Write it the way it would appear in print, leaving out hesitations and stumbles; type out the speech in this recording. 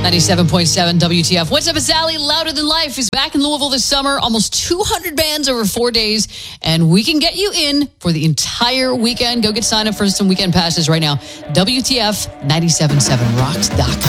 97.7 WTF. What's up, it's Allie? Louder Than Life is back in Louisville this summer. Almost 200 bands over 4 days. And we can get you in for the entire weekend. Go get signed up for some weekend passes right now. WTF977rocks.com.